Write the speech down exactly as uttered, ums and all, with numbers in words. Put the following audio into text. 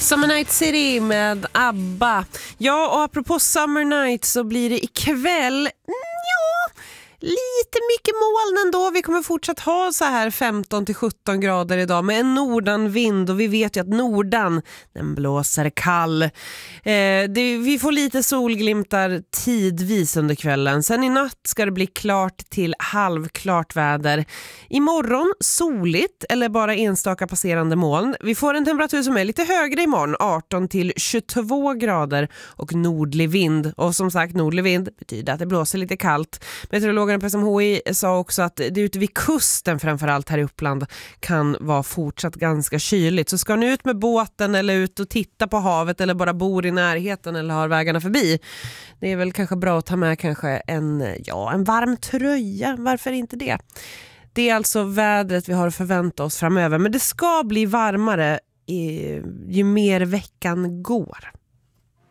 Summer Night City med ABBA. Ja, och apropå Summer Night så blir det ikväll, ja, lite mycket moln ändå. Vi kommer fortsatt ha så här femton till sjutton grader idag med en nordanvind, och vi vet ju att nordan, den blåser kall. Eh, det, vi får lite solglimtar tidvis under kvällen. Sen i natt ska det bli klart till halvklart väder. Imorgon soligt eller bara enstaka passerande moln. Vi får en temperatur som är lite högre imorgon, arton till tjugotvå grader, och nordlig vind. Och som sagt, nordlig vind betyder att det blåser lite kallt. Meteorologerna på S M H I sa också att det ute vid kusten, framförallt här i Uppland, kan vara fortsatt ganska kyligt. Så ska ni ut med båten eller ut och titta på havet eller bara bor i närheten eller har vägarna förbi, det är väl kanske bra att ta med kanske en, ja, en varm tröja. Varför inte det? Det är alltså vädret vi har att förvänta oss framöver. Men det ska bli varmare i, ju mer veckan går.